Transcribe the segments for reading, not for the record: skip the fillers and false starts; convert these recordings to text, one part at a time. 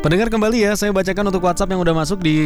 Pendengar kembali ya, saya bacakan untuk WhatsApp yang udah masuk di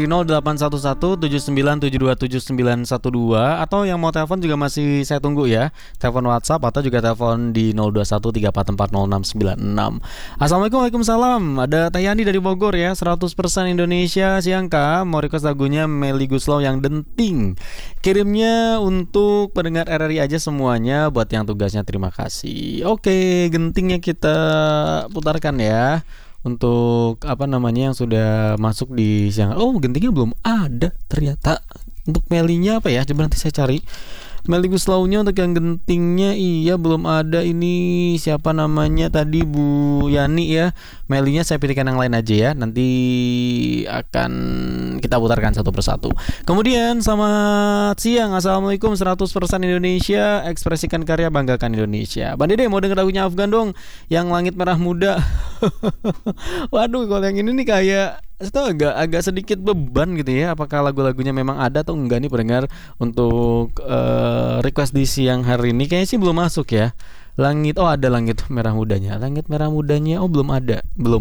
0811 7972 atau yang mau telepon juga masih saya tunggu ya. Telepon WhatsApp atau juga telepon di 0213440696. Assalamualaikum, waalaikumsalam. Ada Teh Yani dari Bogor ya, 100% Indonesia siang Kak. Mau request lagunya Melly Guslau yang Denting. Kirimnya untuk pendengar RRI aja semuanya, buat yang tugasnya terima kasih. Oke, Gentingnya kita putarkan ya. Untuk yang sudah masuk di siang. Oh, Gentingnya belum ada ternyata. Untuk Melinya apa ya? Coba nanti saya cari. Melly Guslaunya untuk yang Gentingnya iya belum ada. Ini siapa namanya tadi, Bu Yani ya. Melinya saya pilihkan yang lain aja ya. Nanti akan kita putarkan satu persatu. Kemudian selamat siang, Assalamualaikum, 100% Indonesia, ekspresikan karya, banggakan Indonesia. Bang Dede mau denger lagunya Afgan dong, yang Langit Merah Muda. Waduh, kalau yang ini nih kayak itu agak sedikit beban gitu ya. Apakah lagu-lagunya memang ada atau enggak nih pendengar untuk request di siang hari ini? Kayaknya sih belum masuk ya. Langit, oh ada Langit Merah Mudanya. Langit Merah Mudanya, oh belum ada. Belum.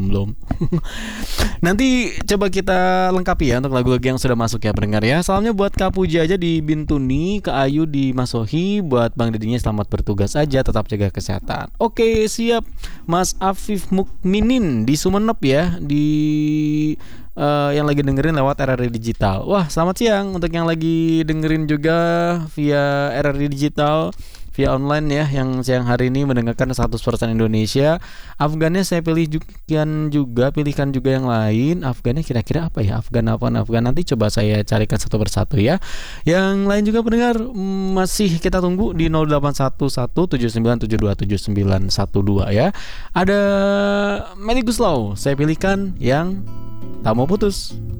Nanti coba kita lengkapi ya untuk lagu-lagu yang sudah masuk ya pendengar ya. Salamnya buat Kak Puji aja di Bintuni, Kak Ayu di Masohi, buat Bang Dedinya selamat bertugas aja, tetap jaga kesehatan. Oke, siap. Mas Afif Mukminin di Sumenep ya, di yang lagi dengerin lewat RRI Digital. Wah, selamat siang untuk yang lagi dengerin juga via RRI Digital, via online ya, yang siang hari ini mendengarkan 100% Indonesia. Afgannya saya pilihkan juga yang lain. Afgannya kira-kira apa ya? Afgan nanti coba saya carikan satu persatu ya. Yang lain juga pendengar masih kita tunggu di 081179727912 ya. Ada Melly Guslau, saya pilihkan yang Tak Mau Putus.